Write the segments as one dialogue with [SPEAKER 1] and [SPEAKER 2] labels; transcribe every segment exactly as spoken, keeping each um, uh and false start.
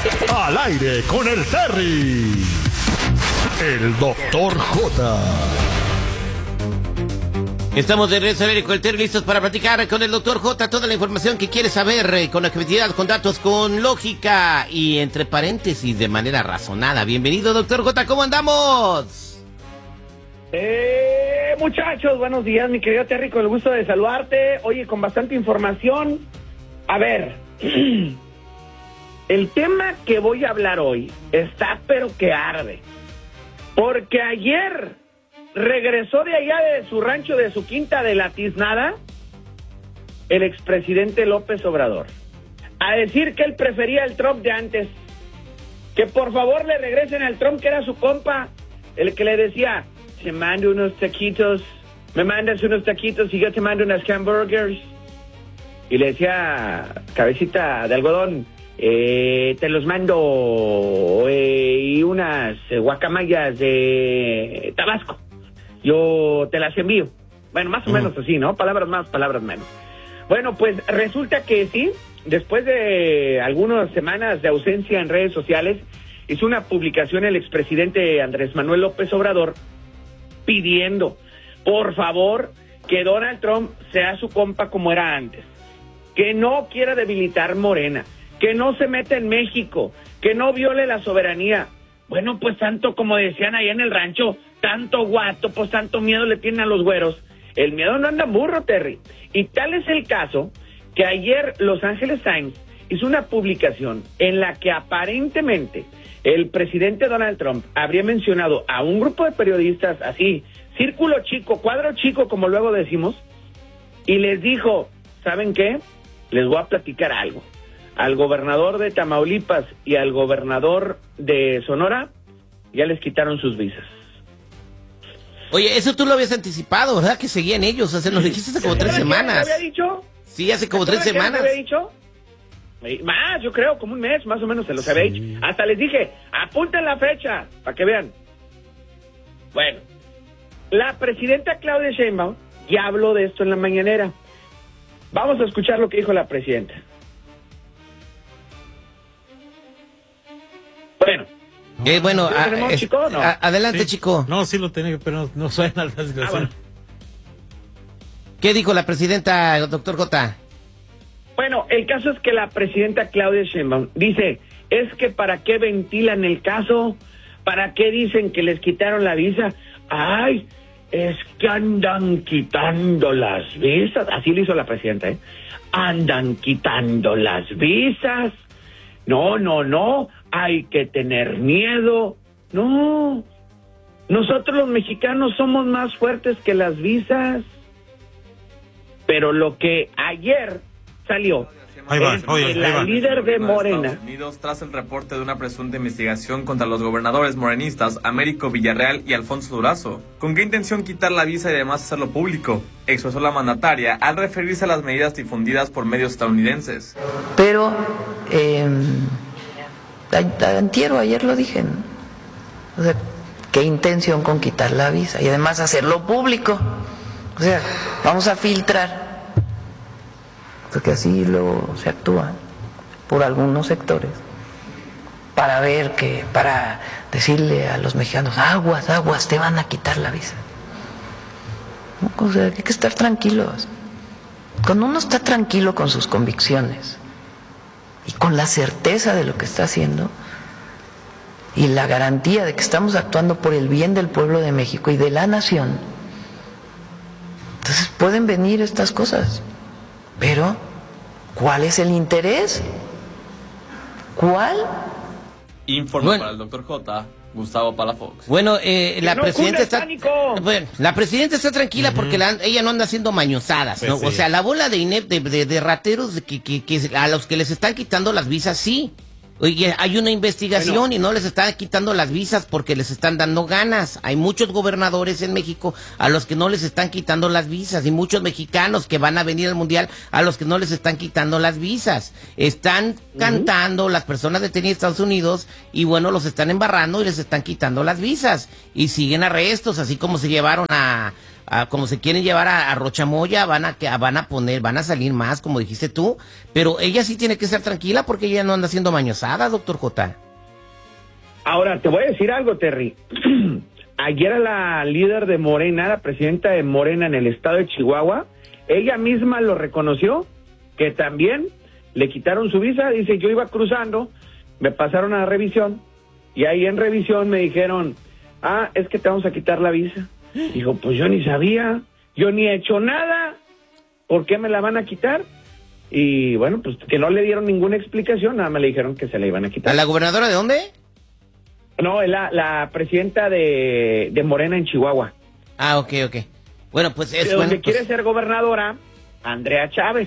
[SPEAKER 1] Al aire con el Terry. El doctor J.
[SPEAKER 2] Estamos de regreso al aire con el Terry, listos para platicar con el doctor J. Toda la información que quieres saber, eh, con objetividad, con datos, con lógica y entre paréntesis de manera razonada. Bienvenido, doctor J. ¿Cómo andamos?
[SPEAKER 3] Eh, muchachos, buenos días, mi querido Terry, con el gusto de saludarte. Oye, con bastante información. A ver, el tema que voy a hablar hoy está pero que arde. Porque ayer regresó de allá de su rancho, de su quinta de la Tiznada, el expresidente López Obrador, a decir que él prefería el Trump de antes, que por favor le regresen al Trump que era su compa, el que le decía, te mando unos taquitos, me mandas unos taquitos y yo te mando unas hamburgers, y le decía, cabecita de algodón, eh, te los mando, eh, y unas eh, guacamayas de Tabasco, yo te las envío. Bueno, más o uh-huh. menos así, ¿no? Palabras más, palabras menos. Bueno, pues resulta que sí, después de algunas semanas de ausencia en redes sociales, hizo una publicación el expresidente Andrés Manuel López Obrador pidiendo, por favor, que Donald Trump sea su compa como era antes, que no quiera debilitar Morena, que no se meta en México, que no viole la soberanía. Bueno, pues tanto como decían ahí en el rancho, tanto guato, pues tanto miedo le tienen a los güeros. El miedo no anda burro, Terry. Y tal es el caso que ayer Los Angeles Times hizo una publicación en la que aparentemente el presidente Donald Trump habría mencionado a un grupo de periodistas así, círculo chico, cuadro chico, como luego decimos, y les dijo, ¿saben qué? Les voy a platicar algo. Al gobernador de Tamaulipas y al gobernador de Sonora ya les quitaron sus visas.
[SPEAKER 2] Oye, eso tú lo habías anticipado, ¿verdad? Que seguían ellos, o sea, nos dijiste hace como tres semanas.
[SPEAKER 3] ¿Te había dicho?
[SPEAKER 2] Sí, hace como tres semanas.
[SPEAKER 3] ¿Te había dicho? Más, yo creo, como un mes, más o menos se los había dicho. Hasta les dije, apunten la fecha, para que vean. Bueno, la presidenta Claudia Sheinbaum ya habló de esto en la mañanera. Vamos a escuchar lo que dijo la presidenta. Bueno.
[SPEAKER 2] Eh, bueno,
[SPEAKER 3] ¿lo tenemos,
[SPEAKER 2] a,
[SPEAKER 3] chico, o no?
[SPEAKER 2] a, adelante,
[SPEAKER 4] sí.
[SPEAKER 2] chico.
[SPEAKER 4] No, sí lo tenía, pero no, no suena la desgracia. Ah, bueno.
[SPEAKER 2] ¿Qué dijo la presidenta, doctor J?
[SPEAKER 3] Bueno, el caso es que la presidenta Claudia Sheinbaum dice, es que para qué ventilan el caso, para qué dicen que les quitaron la visa. Ay, es que andan quitando las visas. Así lo hizo la presidenta, ¿eh? Andan quitando las visas. No, no, no, hay que tener miedo. No, nosotros los mexicanos somos más fuertes que las visas. Pero lo que ayer salió
[SPEAKER 4] ahí va,
[SPEAKER 3] es
[SPEAKER 4] oye,
[SPEAKER 3] que la
[SPEAKER 4] va.
[SPEAKER 3] líder de Morena...
[SPEAKER 5] Estados Unidos, tras el reporte de una presunta investigación contra los gobernadores morenistas Américo Villarreal y Alfonso Durazo. ¿Con qué intención quitar la visa y además hacerlo público?, expresó la mandataria al referirse a las medidas difundidas por medios estadounidenses.
[SPEAKER 6] Pero, eh, antier o ayer lo dije, ¿no? O sea, ¿qué intención con quitar la visa? Y además hacerlo público. O sea, vamos a filtrar, porque así luego se actúa por algunos sectores, para ver que, para decirle a los mexicanos, aguas, aguas, te van a quitar la visa. O sea, hay que estar tranquilos. Cuando uno está tranquilo con sus convicciones y con la certeza de lo que está haciendo y la garantía de que estamos actuando por el bien del pueblo de México y de la nación, entonces pueden venir estas cosas, pero ¿cuál es el interés? ¿Cuál?
[SPEAKER 5] Informe
[SPEAKER 2] bueno.
[SPEAKER 5] para el doctor J, Gustavo Palafox.
[SPEAKER 2] Bueno, eh, la
[SPEAKER 3] no
[SPEAKER 2] presidenta está,
[SPEAKER 3] pánico.
[SPEAKER 2] bueno, la presidenta está tranquila uh-huh. porque la, ella no anda haciendo mañosadas, pues ¿no? Sí. O sea, la bola de inep, de, de, de rateros de que, que, que a los que les están quitando las visas, sí. Oye, hay una investigación bueno. y no les están quitando las visas porque les están dando ganas. Hay muchos gobernadores en México a los que no les están quitando las visas y muchos mexicanos que van a venir al Mundial a los que no les están quitando las visas. Están uh-huh. cantando las personas detenidas en Estados Unidos y bueno, los están embarrando y les están quitando las visas. Y siguen arrestos, así como se llevaron a... a, como se quieren llevar a, a Rochamoya, van a, van a poner, van a salir más, como dijiste tú, pero ella sí tiene que estar tranquila porque ella no anda siendo mañosada, doctor J.
[SPEAKER 3] Ahora, te voy a decir algo, Terry. Ayer a la líder de Morena, la presidenta de Morena en el estado de Chihuahua, ella misma lo reconoció, que también le quitaron su visa. Dice, yo iba cruzando, me pasaron a la revisión, y ahí en revisión me dijeron, ah, es que te vamos a quitar la visa. Dijo, pues yo ni sabía, yo ni he hecho nada, ¿por qué me la van a quitar? Y bueno, pues que no le dieron ninguna explicación, nada más le dijeron que se la iban a quitar.
[SPEAKER 2] ¿A la gobernadora de dónde?
[SPEAKER 3] No, es la, la presidenta de, de Morena en Chihuahua.
[SPEAKER 2] Ah, ok, ok. Bueno, pues es...
[SPEAKER 3] De donde
[SPEAKER 2] bueno, pues...
[SPEAKER 3] quiere ser gobernadora, Andrea Chávez.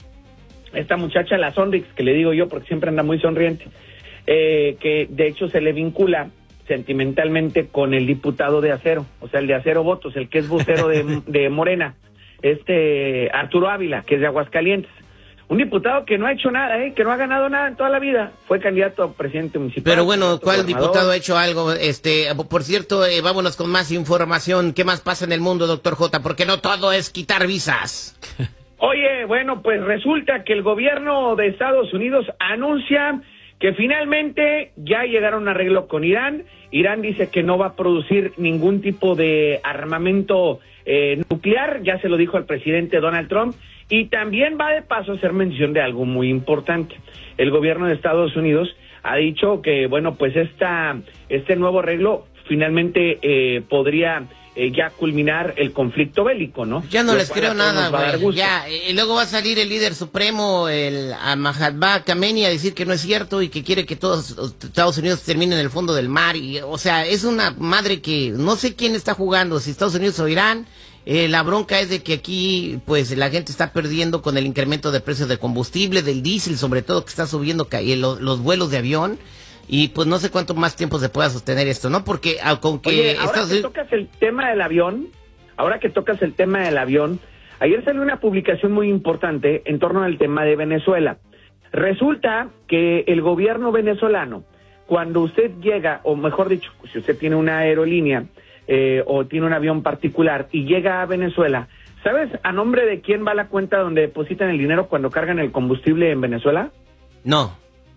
[SPEAKER 3] Esta muchacha, la Sonrix, que le digo yo porque siempre anda muy sonriente, eh, que de hecho se le vincula sentimentalmente con el diputado de Acero, o sea, el de Acero Votos, el que es vocero de, de Morena, este Arturo Ávila, que es de Aguascalientes. Un diputado que no ha hecho nada, ¿eh? Que no ha ganado nada en toda la vida. Fue candidato a presidente municipal.
[SPEAKER 2] Pero bueno, ¿cuál
[SPEAKER 3] gobernador?
[SPEAKER 2] Diputado ha hecho algo? Este, por cierto, eh, vámonos con más información. ¿Qué más pasa en el mundo, doctor J? Porque no todo es quitar visas.
[SPEAKER 3] Oye, bueno, pues resulta que el gobierno de Estados Unidos anuncia que finalmente ya llegaron a un arreglo con Irán. Irán dice que no va a producir ningún tipo de armamento eh, nuclear, ya se lo dijo al presidente Donald Trump. Y también va de paso a hacer mención de algo muy importante. El gobierno de Estados Unidos ha dicho que, bueno, pues esta, este nuevo arreglo finalmente eh, podría eh, ya culminar el conflicto bélico, ¿no?
[SPEAKER 2] Ya no
[SPEAKER 3] Lo
[SPEAKER 2] les
[SPEAKER 3] cual
[SPEAKER 2] creo
[SPEAKER 3] a todos
[SPEAKER 2] nada,
[SPEAKER 3] nos va a dar
[SPEAKER 2] güey.
[SPEAKER 3] gusto.
[SPEAKER 2] Ya, y luego va a salir el líder supremo, el a Mahatma Khamenei, a decir que no es cierto y que quiere que todos Estados Unidos termine en el fondo del mar. Y, o sea, es una madre que no sé quién está jugando, si Estados Unidos o Irán. Eh, la bronca es de que aquí, pues, la gente está perdiendo con el incremento de precios de combustible, del diésel, sobre todo, que está subiendo ca- los, los vuelos de avión, y pues no sé cuánto más tiempo se pueda sostener esto, ¿no? Porque, ah, con que...
[SPEAKER 3] Oye, ahora
[SPEAKER 2] Estados
[SPEAKER 3] que
[SPEAKER 2] Unidos...
[SPEAKER 3] tocas el tema del avión, ahora que tocas el tema del avión, ayer salió una publicación muy importante en torno al tema de Venezuela. Resulta que el gobierno venezolano, cuando usted llega, o mejor dicho, si usted tiene una aerolínea, Eh, o tiene un avión particular y llega a Venezuela, ¿sabes a nombre de quién va la cuenta donde depositan el dinero cuando cargan el combustible en Venezuela?
[SPEAKER 2] No.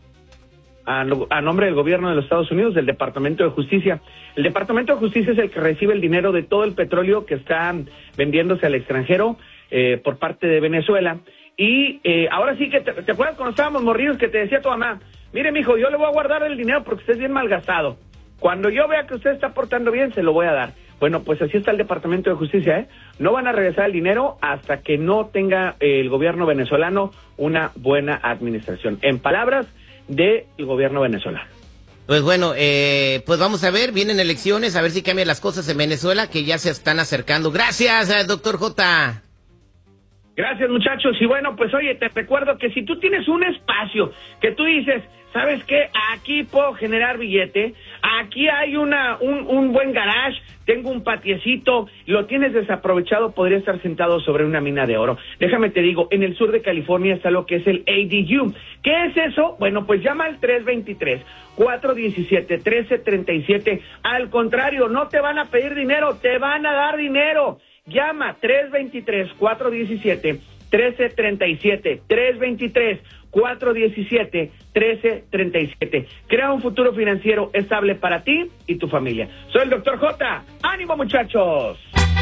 [SPEAKER 3] A, a nombre del gobierno de los Estados Unidos, del Departamento de Justicia. El Departamento de Justicia es el que recibe el dinero de todo el petróleo que está vendiéndose al extranjero eh, por parte de Venezuela. Y eh, ahora sí que, te, ¿te acuerdas cuando estábamos morridos que te decía tu mamá, mire mijo, yo le voy a guardar el dinero porque usted es bien malgastado? Cuando yo vea que usted está portando bien, se lo voy a dar. Bueno, pues así está el Departamento de Justicia, ¿eh? No van a regresar el dinero hasta que no tenga eh, el gobierno venezolano una buena administración. En palabras del gobierno venezolano.
[SPEAKER 2] Pues bueno, eh, pues vamos a ver, vienen elecciones, a ver si cambian las cosas en Venezuela, que ya se están acercando. Gracias, eh, doctor J.
[SPEAKER 3] Gracias, muchachos. Y bueno, pues oye, te recuerdo que si tú tienes un espacio que tú dices, ¿sabes qué? Aquí puedo generar billete, aquí hay una un, un buen garage, tengo un patiecito, lo tienes desaprovechado, podría estar sentado sobre una mina de oro. Déjame te digo, en el sur de California está lo que es el A D U. ¿Qué es eso? Bueno, pues llama al tres veintitrés, cuatro diecisiete, trece treinta y siete. Al contrario, no te van a pedir dinero, te van a dar dinero. Llama tres veintitrés, cuatro diecisiete, trece treinta y siete, tres veintitrés, cuatro diecisiete, trece treinta y siete. Crea un futuro financiero estable para ti y tu familia. Soy el doctor J. ¡Ánimo, muchachos!